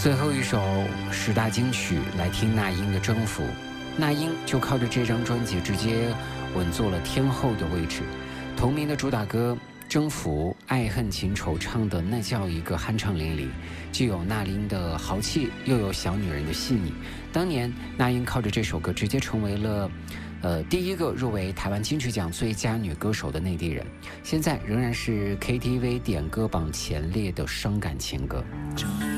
最后一首10大金曲来听那英的《征服》。那英就靠着这张专辑直接稳坐了天后的位置。同名的主打歌《征服》，爱恨情仇唱的那叫一个酣畅淋漓，既有那英的豪气，又有小女人的细腻。当年那英靠着这首歌直接成为了第一个入围台湾金曲奖最佳女歌手的内地人，现在仍然是 KTV 点歌榜前列的伤感情歌。